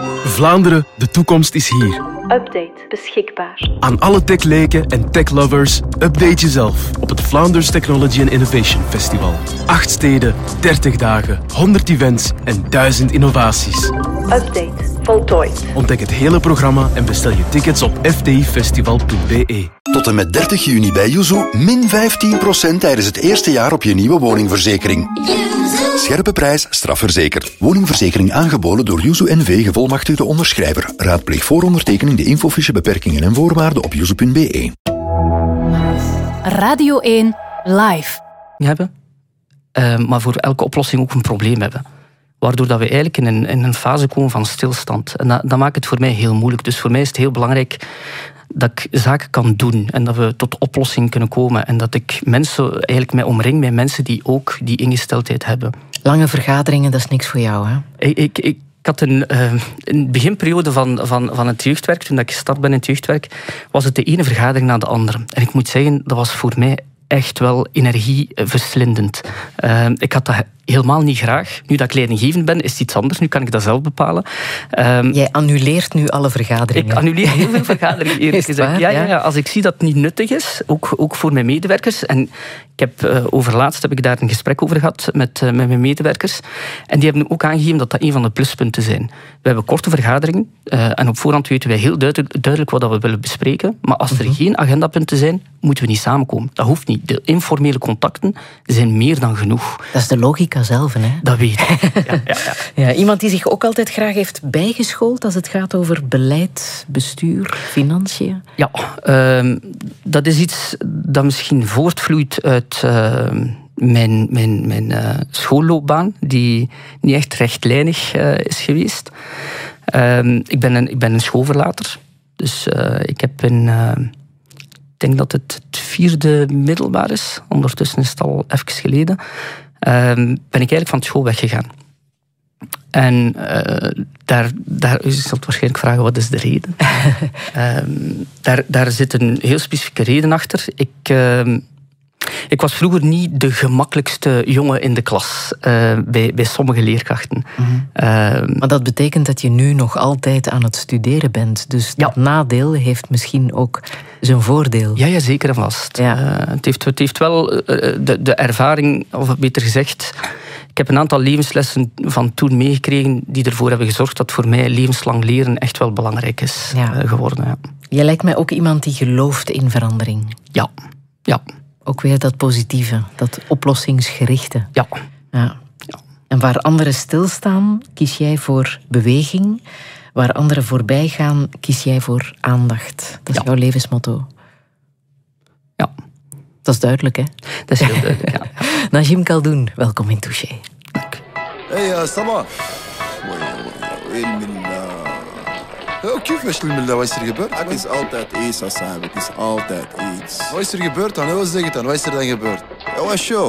Vlaanderen, de toekomst is hier. Update beschikbaar. Aan alle techleken en techlovers, update jezelf op het Vlaanders Technology and Innovation Festival. 8 steden, 30 dagen, 100 events en 1000 innovaties. Update voltooid. Ontdek het hele programma en bestel je tickets op fdifestival.be. Tot en met 30 juni bij Yuzu min 15% tijdens het eerste jaar op je nieuwe woningverzekering. Scherpe prijs, strafverzekerd. Woningverzekering aangeboden door Yuzu NV, gevolmachtigde onderschrijver. Raadpleeg voor ondertekening de infofiche, beperkingen en voorwaarden op yuzu.be. Radio 1 live. Hebben, maar voor elke oplossing ook een probleem hebben. Waardoor dat we eigenlijk in een fase komen van stilstand. En dat maakt het voor mij heel moeilijk. Dus voor mij is het heel belangrijk dat ik zaken kan doen en dat we tot oplossing kunnen komen. En dat ik mensen eigenlijk mij omring met mensen die ook die ingesteldheid hebben. Lange vergaderingen, dat is niks voor jou, hè? Ik had een beginperiode van het jeugdwerk, toen ik gestart ben in het jeugdwerk, was het de ene vergadering na de andere. En ik moet zeggen, dat was voor mij echt wel energieverslindend. Ik had dat helemaal niet graag. Nu dat ik leidinggevend ben, is het iets anders. Nu kan ik dat zelf bepalen. Jij annuleert nu alle vergaderingen. Ik annuleer heel veel vergaderingen, eerlijk gezegd. Ja. Als ik zie dat het niet nuttig is, ook voor mijn medewerkers. En overlaatst heb ik daar een gesprek over gehad met mijn medewerkers. En die hebben ook aangegeven dat dat een van de pluspunten zijn. We hebben korte vergaderingen. En op voorhand weten wij heel duidelijk wat we willen bespreken. Maar als er geen agendapunten zijn, moeten we niet samenkomen. Dat hoeft niet. De informele contacten zijn meer dan genoeg. Dat is de logica zelf, hè? Dat weet ik. Ja, iemand die zich ook altijd graag heeft bijgeschoold als het gaat over beleid, bestuur, financiën. Ja, dat is iets dat misschien voortvloeit uit mijn schoolloopbaan, die niet echt rechtlijnig is geweest. Ik ben een schoolverlater. Dus ik heb ik denk dat het 4e middelbaar is. Ondertussen is het al even geleden. Ben ik eigenlijk van school weggegaan. En daar je zult waarschijnlijk vragen, wat is de reden? Daar zit een heel specifieke reden achter. Ik was vroeger niet de gemakkelijkste jongen in de klas, bij sommige leerkrachten. Maar dat betekent dat je nu nog altijd aan het studeren bent. Dus dat nadeel heeft misschien ook zijn voordeel. Ja, zeker en vast. Ja. Het heeft wel de ervaring, of beter gezegd, ik heb een aantal levenslessen van toen meegekregen die ervoor hebben gezorgd dat voor mij levenslang leren echt wel belangrijk is geworden. Ja. Jij lijkt mij ook iemand die gelooft in verandering. Ja. Ook weer dat positieve, dat oplossingsgerichte. Ja. En waar anderen stilstaan, kies jij voor beweging. Waar anderen voorbij gaan, kies jij voor aandacht. Dat is jouw levensmotto. Ja. Dat is duidelijk, hè? Dat is heel duidelijk, ja. Najim Khaldoun, welkom in Touché. Dank. Hey, Sama. كيفاش الملة wat is er gebeurd? Het is altijd iets, Assab. Het is altijd iets. Wat is er gebeurd dan? Wat is er dan gebeurd? Ja, wat show?